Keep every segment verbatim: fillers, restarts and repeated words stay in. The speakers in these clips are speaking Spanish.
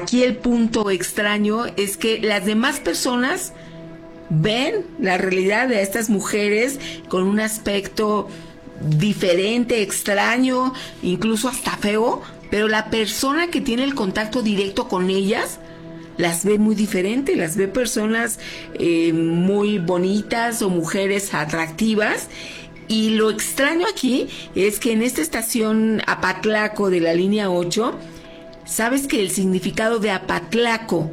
aquí el punto extraño es que las demás personas ven la realidad de estas mujeres con un aspecto diferente, extraño, incluso hasta feo, pero la persona que tiene el contacto directo con ellas las ve muy diferente, las ve personas eh, muy bonitas o mujeres atractivas. Y lo extraño aquí es que en esta estación Apatlaco de la línea ocho, ¿sabes que el significado de Apatlaco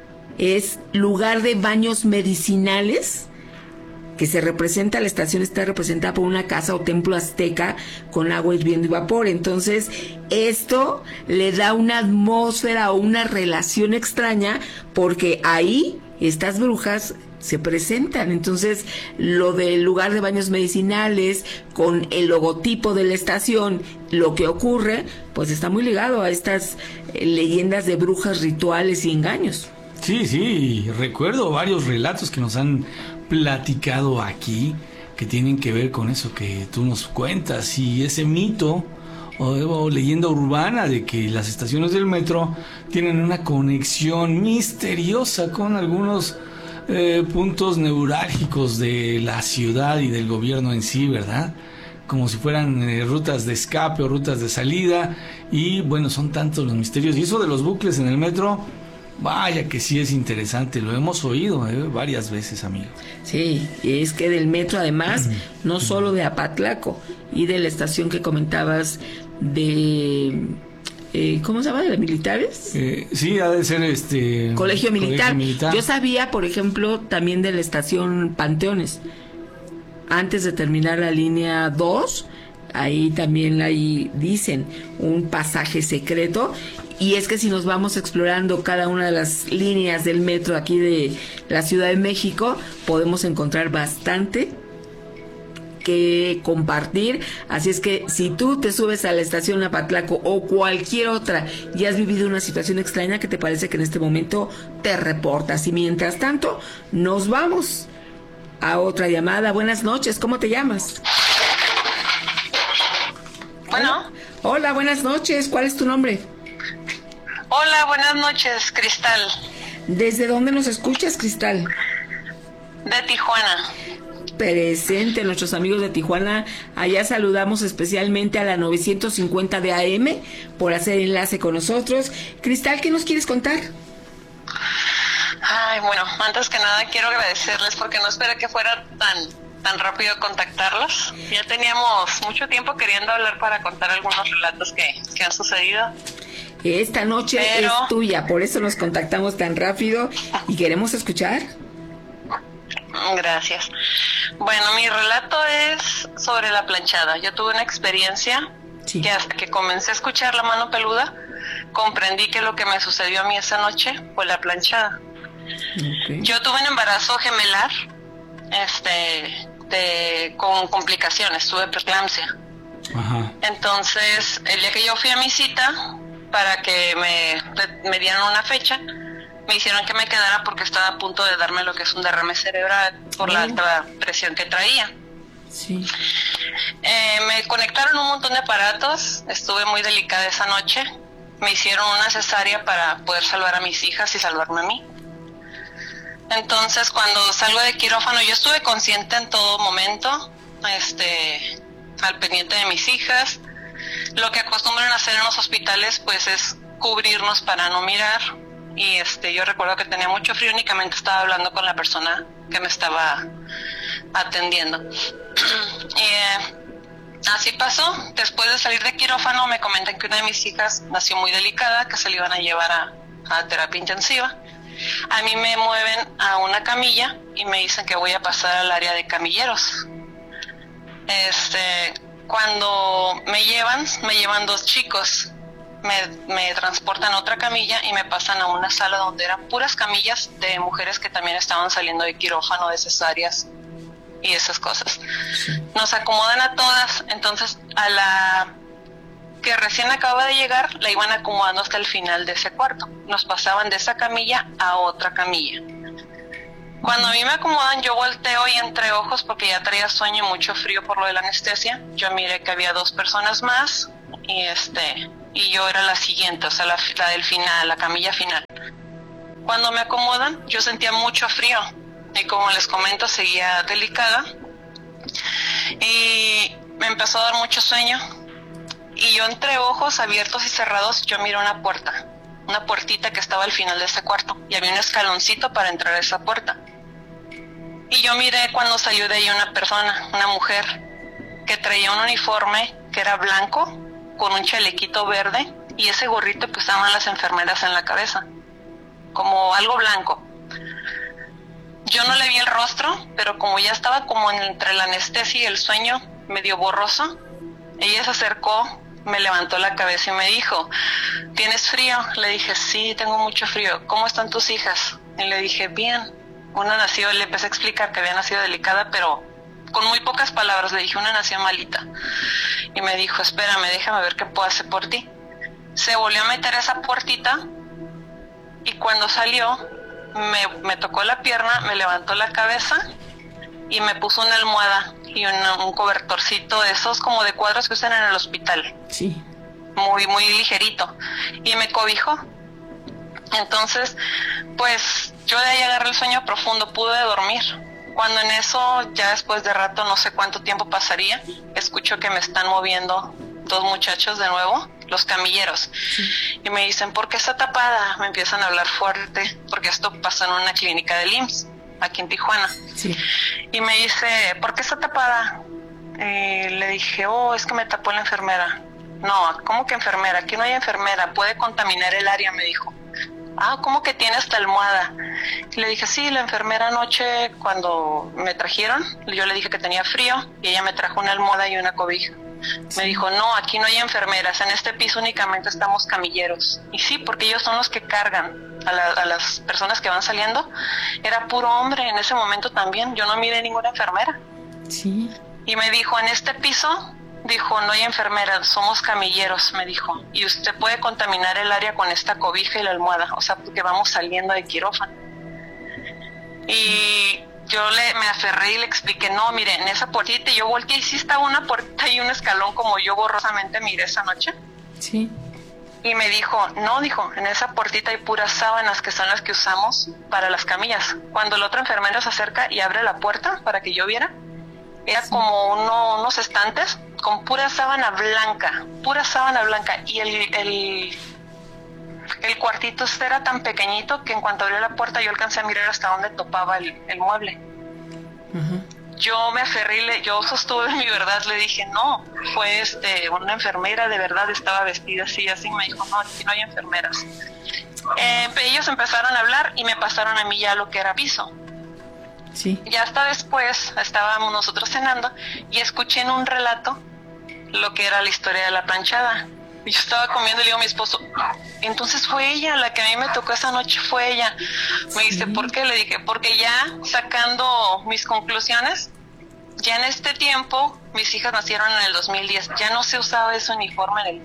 es lugar de baños medicinales? Que se representa, la estación está representada por una casa o templo azteca con agua hirviendo y vapor. Entonces, esto le da una atmósfera o una relación extraña, porque ahí estas brujas se presentan. Entonces, lo del lugar de baños medicinales con el logotipo de la estación, lo que ocurre, pues está muy ligado a estas eh, leyendas de brujas, rituales y engaños. Sí, sí, recuerdo varios relatos que nos han platicado aquí que tienen que ver con eso que tú nos cuentas, y ese mito o, o leyenda urbana de que las estaciones del metro tienen una conexión misteriosa con algunos eh, puntos neurálgicos de la ciudad y del gobierno en sí, ¿verdad? Como si fueran eh, rutas de escape o rutas de salida. Y bueno, son tantos los misterios, y eso de los bucles en el metro, vaya que sí es interesante, lo hemos oído eh, varias veces, amigo. Sí, es que del metro además, no solo de Apatlaco, y de la estación que comentabas de... Eh, ¿cómo se llama? ¿De militares? Eh, sí, ha de ser este... Colegio Militar. Colegio Militar. Yo sabía, por ejemplo, también de la estación Panteones. Antes de terminar la línea dos, ahí también ahí dicen un pasaje secreto. Y es que si nos vamos explorando cada una de las líneas del metro aquí de la Ciudad de México, podemos encontrar bastante que compartir. Así es que si tú te subes a la estación Apatlaco o cualquier otra y has vivido una situación extraña, ¿qué te parece que en este momento te reportas? Y mientras tanto, nos vamos a otra llamada. Buenas noches, ¿cómo te llamas? Bueno. Hola, buenas noches, ¿cuál es tu nombre? Hola, buenas noches, Cristal. ¿Desde dónde nos escuchas, Cristal? De Tijuana. Presente, nuestros amigos de Tijuana. Allá saludamos especialmente a la novecientos cincuenta de A M por hacer enlace con nosotros. Cristal, ¿qué nos quieres contar? Ay, bueno, antes que nada quiero agradecerles porque no esperé que fuera tan tan rápido contactarlos. Ya teníamos mucho tiempo queriendo hablar para contar algunos relatos que, que han sucedido. Esta noche Pero... es tuya, por eso nos contactamos tan rápido y queremos escuchar. Gracias. Bueno, mi relato es sobre la planchada. Yo tuve una experiencia sí. que hasta que comencé a escuchar La Mano Peluda, comprendí que lo que me sucedió a mí esa noche fue la planchada. Okay. Yo tuve un embarazo gemelar, este, de, con complicaciones, tuve preeclampsia. Ajá. Entonces, el día que yo fui a mi cita, para que me, me dieran una fecha, me hicieron que me quedara porque estaba a punto de darme lo que es un derrame cerebral por la alta presión que traía. Sí. Eh, me conectaron un montón de aparatos, estuve muy delicada esa noche, me hicieron una cesárea para poder salvar a mis hijas y salvarme a mí. Entonces, cuando salgo de quirófano, yo estuve consciente en todo momento, este, al pendiente de mis hijas. Lo que acostumbran a hacer en los hospitales, pues, es cubrirnos para no mirar. Y este, yo recuerdo que tenía mucho frío, únicamente estaba hablando con la persona que me estaba atendiendo. y eh, así pasó. Después de salir de quirófano, me comentan que una de mis hijas nació muy delicada, que se la iban a llevar a, a terapia intensiva. A mí me mueven a una camilla y me dicen que voy a pasar al área de camilleros. Este, cuando me llevan, me llevan dos chicos. Me, me transportan a otra camilla y me pasan a una sala donde eran puras camillas de mujeres que también estaban saliendo de quirófano, de cesáreas y esas cosas. Sí. Nos acomodan a todas, entonces a la que recién acaba de llegar la iban acomodando hasta el final de ese cuarto. Nos pasaban de esa camilla a otra camilla. Cuando a mí me acomodan, yo volteo y entre ojos, porque ya traía sueño y mucho frío por lo de la anestesia, yo miré que había dos personas más y este... y yo era la siguiente, o sea, la, la del final, la camilla final. Cuando me acomodan, yo sentía mucho frío y como les comento, seguía delicada y me empezó a dar mucho sueño y yo entre ojos abiertos y cerrados yo miré una puerta, una puertita que estaba al final de ese cuarto y había un escaloncito para entrar a esa puerta. Y yo miré cuando salió de ahí una persona, una mujer, que traía un uniforme que era blanco, con un chalequito verde, y ese gorrito que usaban las enfermeras en la cabeza, como algo blanco. Yo no le vi el rostro, pero como ya estaba como entre la anestesia y el sueño, medio borroso, ella se acercó, me levantó la cabeza y me dijo, ¿tienes frío? Le dije, sí, tengo mucho frío. ¿Cómo están tus hijas? Y le dije, bien. Una nació, le empecé a explicar que había nacido delicada, pero con muy pocas palabras. Le dije, una nació malita. Y me dijo, espérame, déjame ver qué puedo hacer por ti. Se volvió a meter esa puertita y cuando salió me, me tocó la pierna, me levantó la cabeza y me puso una almohada y una, un cobertorcito de esos como de cuadros que usan en el hospital. Sí. Muy, muy ligerito. Y me cobijó. Entonces, pues yo de ahí agarré el sueño profundo, pude dormir. Cuando en eso, ya después de rato, no sé cuánto tiempo pasaría, escucho que me están moviendo dos muchachos de nuevo, los camilleros. Sí. Y me dicen, ¿por qué está tapada? Me empiezan a hablar fuerte, porque esto pasó en una clínica del I M S S, aquí en Tijuana. Sí. Y me dice, ¿por qué está tapada? Eh, le dije, oh, es que me tapó la enfermera. No, ¿cómo que enfermera? Aquí no hay enfermera, puede contaminar el área, me dijo. Ah, ¿cómo que tiene esta almohada? Y le dije, sí, la enfermera anoche cuando me trajeron, yo le dije que tenía frío y ella me trajo una almohada y una cobija. Sí. Me dijo, no, aquí no hay enfermeras, en este piso únicamente estamos camilleros. Y sí, porque ellos son los que cargan a, la, a las personas que van saliendo. Era puro hombre en ese momento también, yo no miré ninguna enfermera. Sí. Y me dijo, en este piso... Dijo, no hay enfermeras, somos camilleros, me dijo. Y usted puede contaminar el área con esta cobija y la almohada, o sea, porque vamos saliendo de quirófano. Y yo le me aferré y le expliqué, no, mire, en esa puertita, y yo volteé y sí estaba una puerta y un escalón como yo borrosamente miré esa noche. Sí. Y me dijo, no, dijo, en esa puertita hay puras sábanas que son las que usamos para las camillas. Cuando el otro enfermero se acerca y abre la puerta para que yo viera, era sí. como uno, unos estantes con pura sábana blanca, pura sábana blanca, y el, el, el cuartito era tan pequeñito que en cuanto abrió la puerta yo alcancé a mirar hasta donde topaba el, el mueble. Uh-huh. Yo me aferré y le, yo sostuve mi verdad, le dije, no, fue este una enfermera, de verdad estaba vestida así, así, me dijo, no, aquí no hay enfermeras. Eh, ellos empezaron a hablar y me pasaron a mí ya lo que era piso. Sí. Ya hasta después estábamos nosotros cenando y escuché en un relato lo que era la historia de la planchada. Y yo estaba comiendo y le digo a mi esposo, entonces fue ella, la que a mí me tocó esa noche fue ella. Me sí. dice, ¿por qué? Le dije, porque ya sacando mis conclusiones, ya en este tiempo, mis hijas nacieron en el dos mil diez, ya no se usaba ese uniforme en el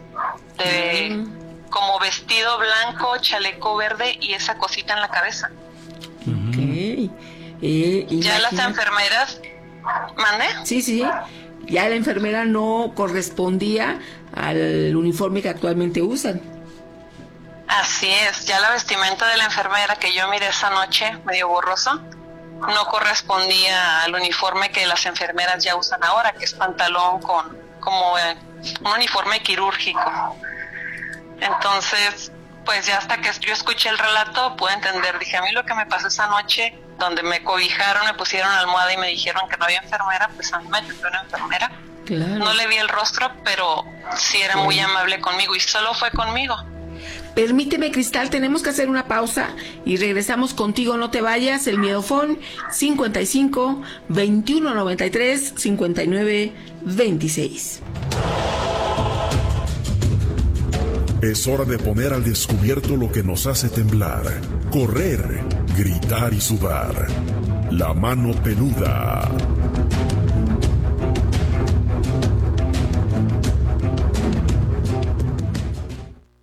de mm. como vestido blanco, chaleco verde y esa cosita en la cabeza. Ok. Eh, ya las enfermeras, ¿mande? Sí, sí, ya la enfermera no correspondía al uniforme que actualmente usan. Así es, ya la vestimenta de la enfermera que yo miré esa noche, medio borroso, no correspondía al uniforme que las enfermeras ya usan ahora, que es pantalón con como eh, un uniforme quirúrgico. Entonces, pues ya hasta que yo escuché el relato pude entender, dije, a mí lo que me pasó esa noche, donde me cobijaron, me pusieron almohada y me dijeron que no había enfermera, pues a mí me tocó una enfermera. Claro. No le vi el rostro, pero sí era muy amable conmigo y solo fue conmigo. Permíteme, Cristal, tenemos que hacer una pausa y regresamos contigo, no te vayas. El Miedofón cincuenta y cinco, veintiuno noventa y tres, cincuenta y nueve, veintiséis. Es hora de poner al descubierto lo que nos hace temblar, correr, gritar y sudar. La mano peluda.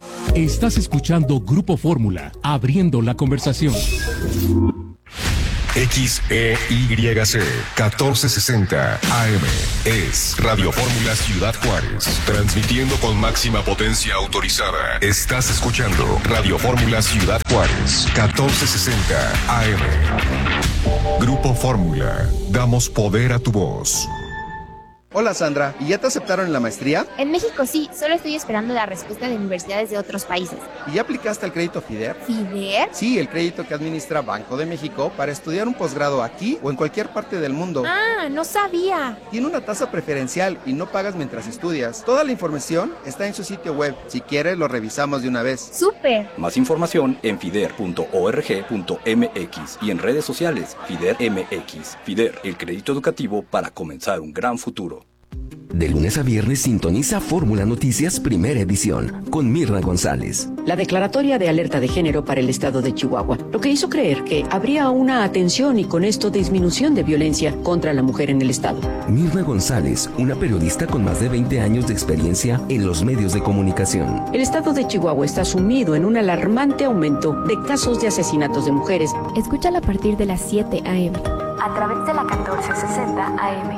Estás escuchando Grupo Fórmula, abriendo la conversación. X E Y C catorce sesenta A M. Es Radio Fórmula Ciudad Juárez. Transmitiendo con máxima potencia autorizada. Estás escuchando Radio Fórmula Ciudad Juárez. catorce sesenta A M. Grupo Fórmula. Damos poder a tu voz. Hola Sandra, ¿y ya te aceptaron en la maestría? En México sí, solo estoy esperando la respuesta de universidades de otros países. ¿Y ya aplicaste al crédito FIDER? ¿FIDER? Sí, el crédito que administra Banco de México para estudiar un posgrado aquí o en cualquier parte del mundo. Ah, no sabía. Tiene una tasa preferencial y no pagas mientras estudias. Toda la información está en su sitio web. Si quieres, lo revisamos de una vez. ¡Súper! Más información en fider punto org punto m x y en redes sociales FIDER M X. FIDER, el crédito educativo para comenzar un gran futuro. De lunes a viernes sintoniza Fórmula Noticias Primera Edición con Mirna González. La declaratoria de alerta de género para el estado de Chihuahua, lo que hizo creer que habría una atención y con esto disminución de violencia contra la mujer en el estado. Mirna González, una periodista con más de veinte años de experiencia en los medios de comunicación. El estado de Chihuahua está sumido en un alarmante aumento de casos de asesinatos de mujeres. Escúchala a partir de las siete a eme a través de la catorce sesenta A M.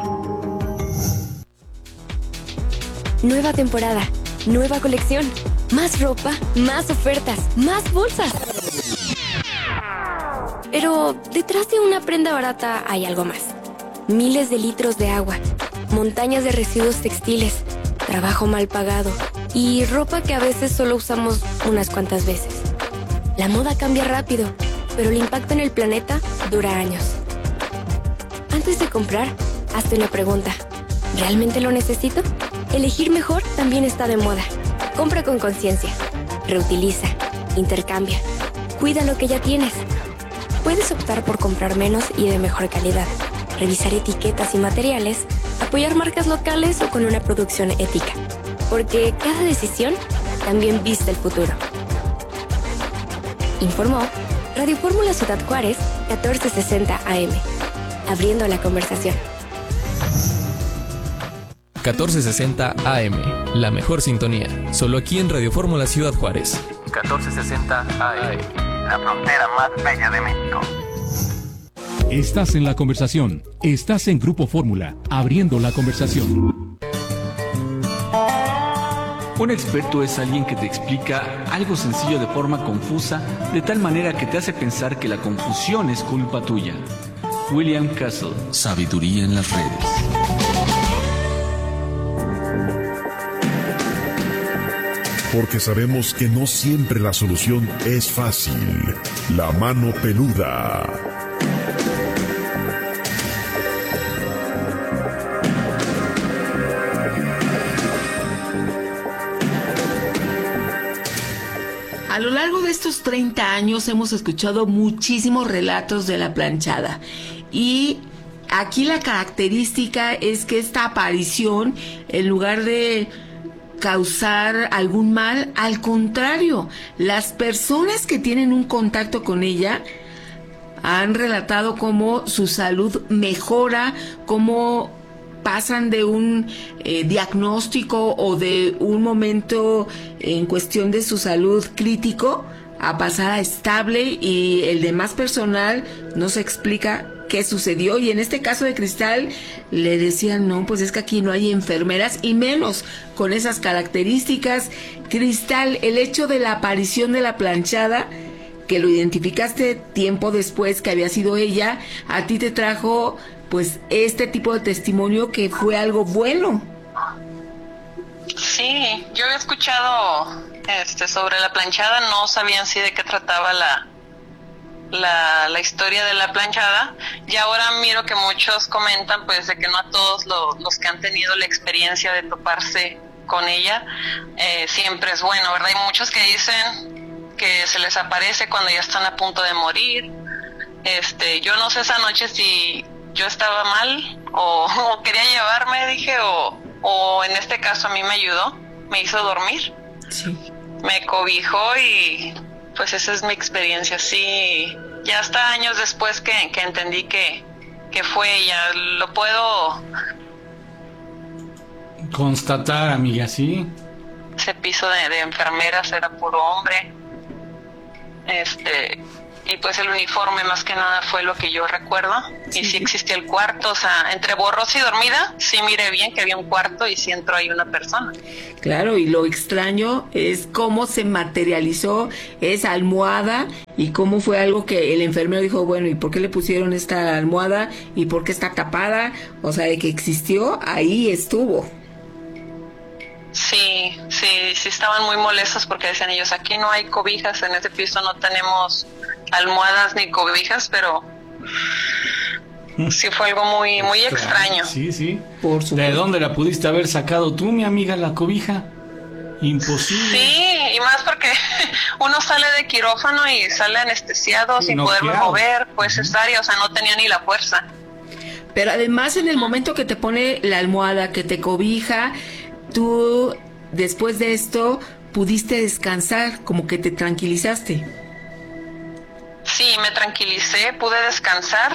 Nueva temporada, nueva colección, más ropa, más ofertas, más bolsas. Pero detrás de una prenda barata hay algo más. Miles de litros de agua, montañas de residuos textiles, trabajo mal pagado y ropa que a veces solo usamos unas cuantas veces. La moda cambia rápido, pero el impacto en el planeta dura años. Antes de comprar, hazte una pregunta. ¿Realmente lo necesito? Elegir mejor también está de moda. Compra con conciencia. Reutiliza. Intercambia. Cuida lo que ya tienes. Puedes optar por comprar menos y de mejor calidad. Revisar etiquetas y materiales. Apoyar marcas locales o con una producción ética. Porque cada decisión también viste el futuro. Informó Radio Fórmula Ciudad Juárez, catorce sesenta A M. Abriendo la conversación. catorce sesenta A M, la mejor sintonía, solo aquí en Radio Fórmula Ciudad Juárez. catorce sesenta A M, la frontera más bella de México. Estás en la conversación, estás en Grupo Fórmula, abriendo la conversación. Un experto es alguien que te explica algo sencillo de forma confusa, de tal manera que te hace pensar que la confusión es culpa tuya. William Castle. Sabiduría en las redes. Porque sabemos que no siempre la solución es fácil. La mano peluda. A lo largo de estos treinta años hemos escuchado muchísimos relatos de la planchada. Y aquí la característica es que esta aparición, en lugar de causar algún mal, al contrario, las personas que tienen un contacto con ella han relatado cómo su salud mejora, cómo pasan de un eh, diagnóstico o de un momento en cuestión de su salud crítico a pasar a estable, y el demás personal no se explica qué sucedió. Y en este caso de Cristal le decían, no, pues es que aquí no hay enfermeras, y menos con esas características. Cristal, el hecho de la aparición de la planchada, que lo identificaste tiempo después que había sido ella, a ti te trajo pues este tipo de testimonio que fue algo bueno. Sí, yo he escuchado este sobre la planchada, no sabía en sí de qué trataba la La, la historia de la planchada, y ahora miro que muchos comentan pues de que no a todos lo, los que han tenido la experiencia de toparse con ella eh, siempre es bueno, ¿verdad? Hay muchos que dicen que se les aparece cuando ya están a punto de morir. Este, yo no sé esa noche si yo estaba mal o, o quería llevarme, dije, o, o en este caso a mí me ayudó, me hizo dormir, sí, me cobijó, y pues esa es mi experiencia. Sí, ya hasta años después que, que entendí que, que fue ella, lo puedo constatar, amiga, ¿sí? Ese piso de, de enfermeras era puro hombre. Este, y pues el uniforme más que nada fue lo que yo recuerdo. Sí. Y sí existía el cuarto, o sea, entre borrosa y dormida, sí miré bien que había un cuarto y sí entró ahí una persona. Claro, y lo extraño es cómo se materializó esa almohada y cómo fue algo que el enfermero dijo, bueno, ¿y por qué le pusieron esta almohada? ¿Y por qué está tapada? O sea, de que existió, ahí estuvo. Sí, sí, sí estaban muy molestos porque decían ellos, aquí no hay cobijas, en este piso no tenemos almohadas ni cobijas, pero sí fue algo muy muy extraño. Sí, sí. Por supuesto. ¿De dónde la pudiste haber sacado tú, mi amiga, la cobija? Imposible. Sí, y más porque uno sale de quirófano y sale anestesiado sin no poderme quedado. mover, pues cesárea, o sea, no tenía ni la fuerza. Pero además en el momento que te pone la almohada, que te cobija, tú después de esto pudiste descansar, como que te tranquilizaste. Sí, me tranquilicé, pude descansar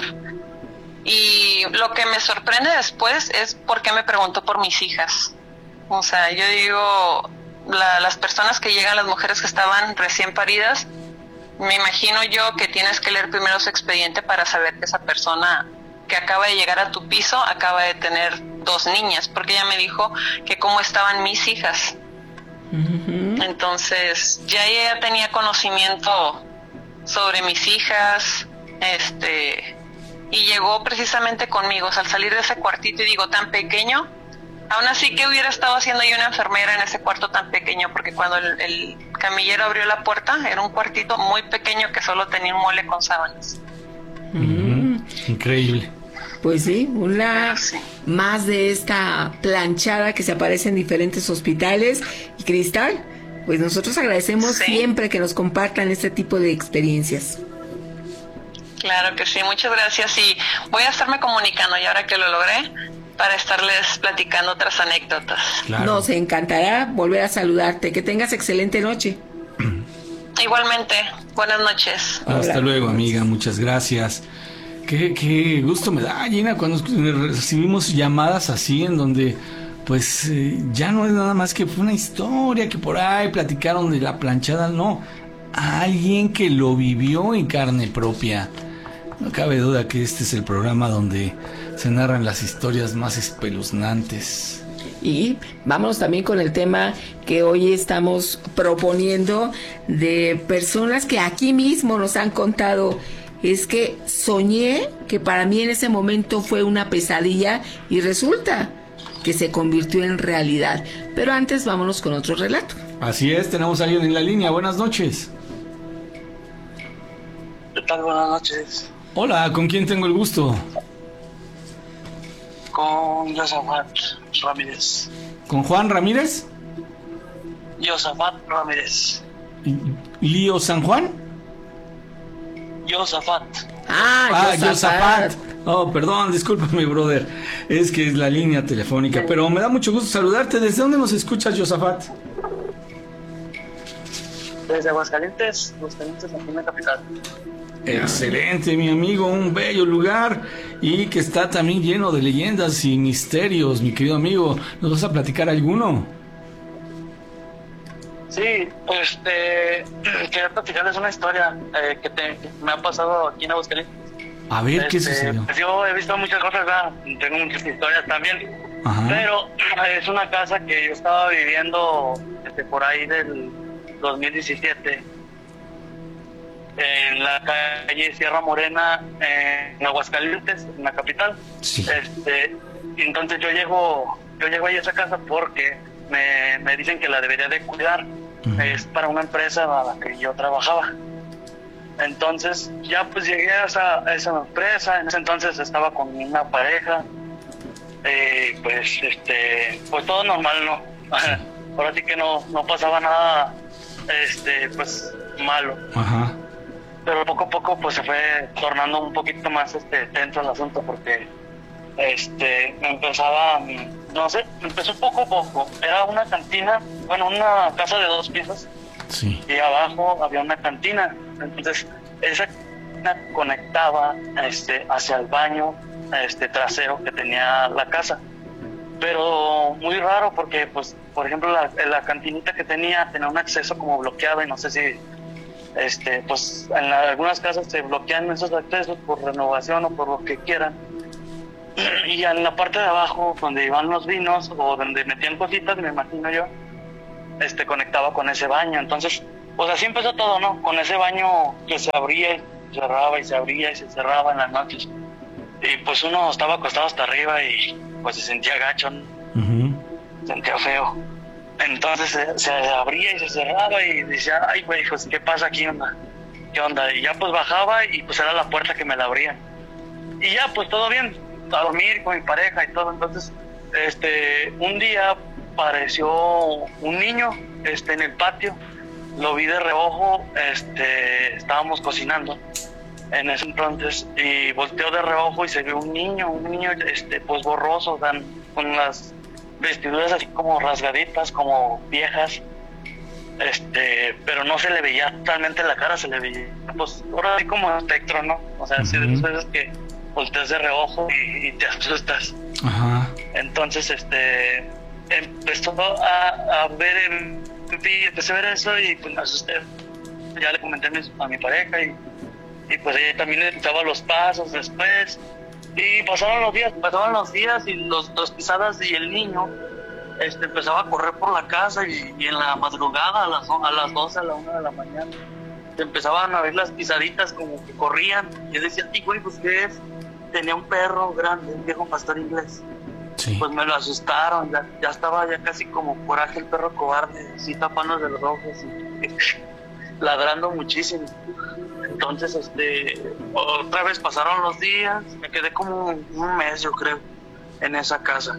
y lo que me sorprende después es por qué me preguntó por mis hijas. O sea, yo digo, la, las personas que llegan, las mujeres que estaban recién paridas, me imagino yo que tienes que leer primero su expediente para saber que esa persona que acaba de llegar a tu piso acaba de tener dos niñas, porque ella me dijo que cómo estaban mis hijas. Uh-huh. Entonces, ya ella tenía conocimiento sobre mis hijas, este, y llegó precisamente conmigo, o sea, al salir de ese cuartito y digo, tan pequeño, aún así que hubiera estado haciendo yo una enfermera en ese cuarto tan pequeño, porque cuando el, el camillero abrió la puerta, era un cuartito muy pequeño que solo tenía un mueble con sábanas. Uh-huh. Increíble. Pues sí, una más de esta planchada que se aparece en diferentes hospitales. Y Cristal, pues nosotros agradecemos sí. siempre que nos compartan este tipo de experiencias. Claro que sí, muchas gracias y voy a estarme comunicando y ahora que lo logré para estarles platicando otras anécdotas. Claro. Nos encantará volver a saludarte, que tengas excelente noche. Igualmente, buenas noches. Hasta Hola. Luego, amiga, muchas gracias. Qué, qué gusto me da, Gina, cuando recibimos llamadas así en donde pues eh, ya no es nada más que una historia que por ahí platicaron de la planchada, no, alguien que lo vivió en carne propia. No cabe duda que este es el programa donde se narran las historias más espeluznantes. Y vámonos también con el tema que hoy estamos proponiendo de personas que aquí mismo nos han contado. Es que soñé que para mí en ese momento fue una pesadilla y resulta que se convirtió en realidad. Pero antes vámonos con otro relato. Así es, tenemos a alguien en la línea. Buenas noches. ¿Qué tal? Buenas noches. Hola, ¿con quién tengo el gusto? Con Josafat Ramírez. ¿Con Juan Ramírez? Josafat Ramírez. ¿Lío San Juan? Josafat. Ah, ah Josafat. Oh, perdón, discúlpame, brother. Es que es la línea telefónica, pero me da mucho gusto saludarte. ¿Desde dónde nos escuchas, Josafat? Desde Aguascalientes, Aguascalientes, la primera capital. Excelente, mi amigo, un bello lugar y que está también lleno de leyendas y misterios, mi querido amigo. ¿Nos vas a platicar alguno? Sí, este, quería platicarles una historia eh, que, te, que me ha pasado aquí en Aguascalientes. A ver, ¿qué este, sucedió? Pues yo he visto muchas cosas, ¿verdad? Tengo muchas historias también. Ajá. Pero es una casa que yo estaba viviendo este, por ahí del dos mil diecisiete en la calle Sierra Morena, en Aguascalientes, en la capital. Sí. Este, entonces yo llego, yo llego ahí a esa casa porque me, me dicen que la debería de cuidar. Uh-huh. Es para una empresa a la que yo trabajaba. Entonces ya pues llegué a esa, a esa empresa. En ese entonces estaba con una pareja. Eh, pues este, pues todo normal, ¿no? Ahora sí que no, no pasaba nada, este, pues malo. Ajá. Pero poco a poco pues se fue tornando un poquito más este tenso el asunto porque este me empezaba, no sé, empezó poco a poco. Era una cantina, bueno, una casa de dos pisos. Sí. Y abajo había una cantina. Entonces esa cantina conectaba este hacia el baño este trasero que tenía la casa. Pero muy raro porque pues por ejemplo la, la cantinita que tenía tenía un acceso como bloqueado y no sé si este, pues en la, algunas casas se bloquean esos accesos por renovación o por lo que quieran. Y en la parte de abajo, donde iban los vinos o donde metían cositas, me imagino yo, este, conectaba con ese baño. Entonces, pues así empezó todo, ¿no? Con ese baño que se abría y cerraba y se abría y se cerraba en las noches. Y pues uno estaba acostado hasta arriba y pues se sentía gacho, ¿no? Uh-huh. Sentía feo. Entonces se, se abría y se cerraba y decía, ay güey, pues ¿qué pasa aquí, onda? ¿Qué onda? Y ya pues bajaba y pues era la puerta que me la abría. Y ya pues todo bien, a dormir con mi pareja y todo. Entonces, este, un día apareció un niño, este, en el patio. Lo vi de reojo, este, estábamos cocinando en ese entonces y volteó de reojo y se vio un niño, un niño, este, pues borroso, dan, con las vestiduras así como rasgaditas, como viejas, este, pero no se le veía totalmente la cara, se le veía, pues, ahora así como espectro, ¿no? O sea, así uh-huh. de esas veces que volteas de reojo y, y te asustas. Ajá. Uh-huh. Entonces, este, empezó a, a ver, el, empecé a ver eso y pues me asusté. Ya le comenté a mi, a mi pareja y, y pues ella también le escuchaba los pasos después. Y pasaron los días, pasaban los días y los dos pisadas y el niño este, empezaba a correr por la casa y, y en la madrugada a las, a las doce, a la una de la mañana se empezaban a ver las pisaditas como que corrían. Y yo decía, sí, güey, pues ¿qué es? Tenía un perro grande, un viejo pastor inglés. Sí. Pues me lo asustaron, ya, ya estaba ya casi como Coraje el perro cobarde, así tapándose los ojos y ladrando muchísimo. Entonces, este, otra vez pasaron los días, me quedé como un mes, yo creo, en esa casa.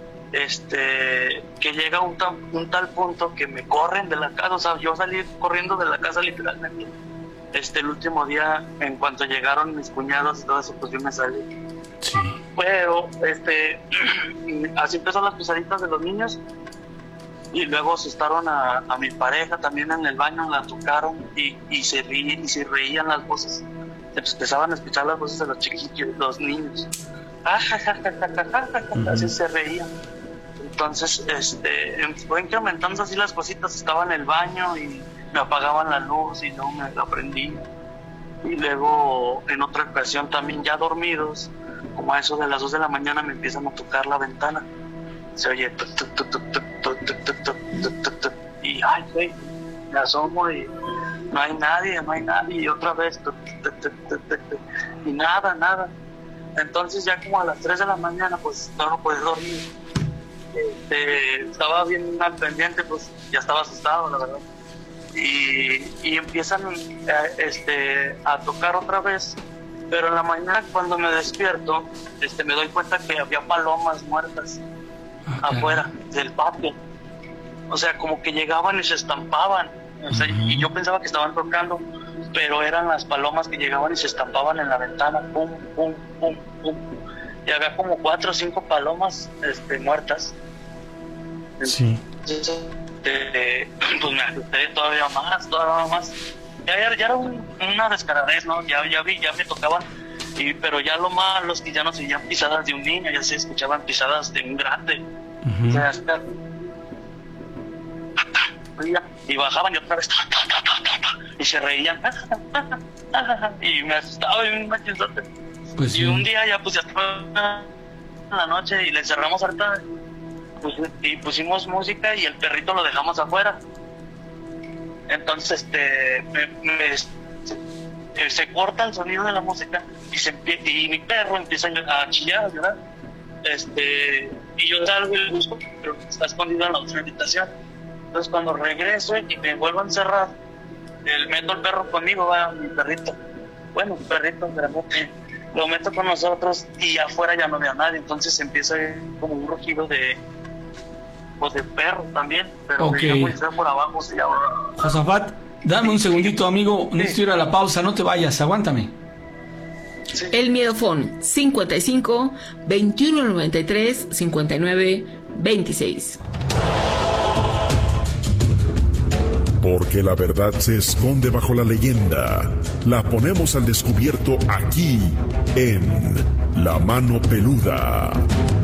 Este, que llega un, tan, un tal punto que me corren de la casa, o sea, yo salí corriendo de la casa literalmente. Este, el último día, en cuanto llegaron mis cuñados y todo eso, pues yo me salí. Sí. Pero, este, así empezaron las pisaditas de los niños. Y luego asustaron a, a mi pareja también en el baño, la tocaron y, y se reían y se reían las voces. Se empezaban a escuchar las voces de los chiquillos, los niños. Ah, ja, ja, ja, ja, ja, ja, ja, así se reían. Entonces, este, fue incrementando así las cositas. Estaba en el baño y me apagaban la luz y luego me la prendí. Y luego, en otra ocasión también ya dormidos, como a eso de las dos de la mañana, me empiezan a tocar la ventana. Se oye tuc, tuc, tuc, tuc, tuc, tuc, tuc, tuc, tuc, tuc, tuc, y ay, güey, me asomo y no hay nadie, no hay nadie, y otra vez tuc, tuc, tuc, tuc, tuc, tuc, y nada, nada. Entonces ya como a las tres de la mañana, pues no no puedes dormir. Este, estaba bien al pendiente, pues ya estaba asustado, la verdad. Y, y empiezan eh, este, a tocar otra vez, pero en la mañana cuando me despierto, este, me doy cuenta que había palomas muertas okay. afuera del patio. O sea, como que llegaban y se estampaban. O sea, uh-huh. y yo pensaba que estaban tocando, pero eran las palomas que llegaban y se estampaban en la ventana. Pum, pum, pum, pum. Y había como cuatro o cinco palomas este, muertas. Sí. Entonces, este, pues me asusté todavía más, todavía más. Ya, ya, ya era un, una descaradez, ¿no? Ya, ya vi, ya me tocaban. Y, pero ya lo malo es que ya no se oían pisadas de un niño, ya se escuchaban pisadas de un grande. Uh-huh. O sea, hasta, y bajaban y otra vez y se reían y me asustaba y me chinzote. Pues sí. Y un día ya pues ya estaba en la noche y le cerramos harta pues, y pusimos música y el perrito lo dejamos afuera. Entonces este me, me, se, se corta el sonido de la música y se y mi perro empieza a chillar, ¿verdad? Este y yo salgo y lo busco, pero está escondido en la otra habitación. Entonces cuando regreso y me vuelvo a encerrar, el, meto al perro conmigo, va mi perrito. Bueno, un perrito grandote. Lo meto con nosotros y afuera ya no veo a nadie. Entonces empieza como un rugido de pues de perro también, pero okay. ya estar por abajo. Sí, Josafat, dame un segundito, amigo. Sí. Necesito ir a la pausa, no te vayas, aguántame. Sí. El Miedofón cincuenta y cinco, veintiuno noventa y tres, cincuenta y nueve, veintiséis. Porque la verdad se esconde bajo la leyenda. La ponemos al descubierto aquí, en La Mano Peluda.